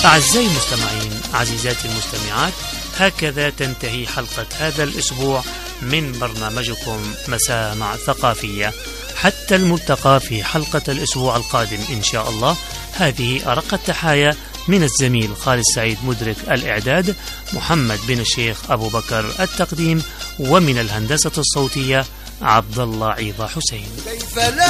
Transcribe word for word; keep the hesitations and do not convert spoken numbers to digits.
أعزائي المستمعين، عزيزاتي المستمعات، هكذا تنتهي حلقة هذا الأسبوع من برنامجكم مسامع ثقافية. حتى الملتقى في حلقة الأسبوع القادم إن شاء الله. هذه أرق التحايا من الزميل خالد سعيد مدرك الإعداد، محمد بن الشيخ أبو بكر التقديم، ومن الهندسة الصوتية عبد الله عيضة حسين.